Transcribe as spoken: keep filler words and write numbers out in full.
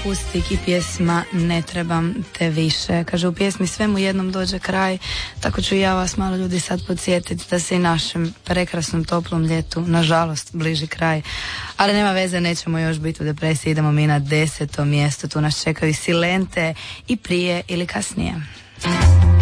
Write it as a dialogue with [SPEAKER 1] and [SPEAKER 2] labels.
[SPEAKER 1] Akustik i pjesma Ne trebam te više. Kaže u pjesmi svemu jednom dođe kraj, tako ću i ja vas malo ljudi sad podsjetiti da se i našem prekrasnom toplom ljetu nažalost bliži kraj. Ali nema veze, nećemo još biti u depresiji, idemo mi na deseto mjesto, tu nas čekaju Silente i Prije ili kasnije.